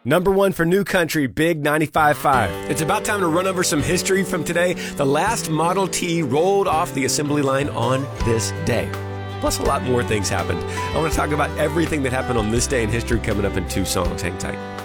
Number one for New Country, Big 95.5. It's about time to run over some history from today. The last Model T rolled off the assembly line on this day. Plus, a lot more things happened. I want to talk about everything that happened on this day in history coming up in 2 songs. Hang tight.